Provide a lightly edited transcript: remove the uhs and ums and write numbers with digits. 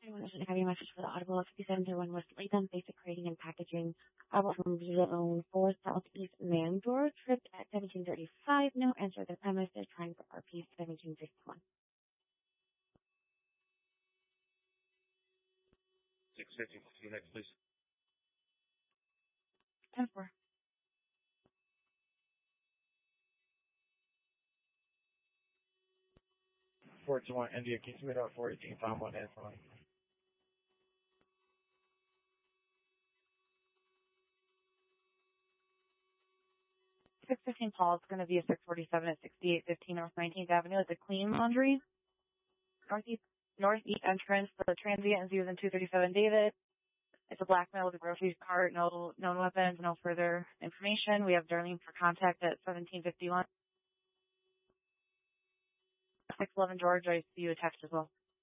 Everyone is a heavy message for the Audible 5701 West Latham, basic grading and packaging. Audible from Zone 4 Southeast Mandor, trip at 1735. No answer. The premise is trying for RP 1751. 650 next, please. 10-4. Fort 1, India, can you submit out 418, Tom 1 and 5? 615 Paul, it's going to be a 647 at 6815 North 19th Avenue. It's a clean laundry. Northeast entrance. The transient is using 237 David. It's a black male with a grocery cart, no known weapons, no further information. We have Darlene for contact at 1751. 611 George, I see you a text as well.